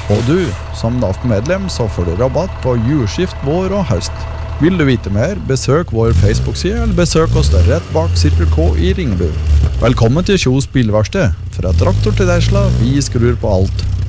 Og du, som NAF-medlem, så får du rabatt på jordskift, vår og høst. Vil du vite mer, besøk vår Facebook-side, eller besøk oss der rett bak Cirkel K i Ringebu. Velkommen til Kjos Bilverksted. Fra traktor til Tesla, vi skrur på alt.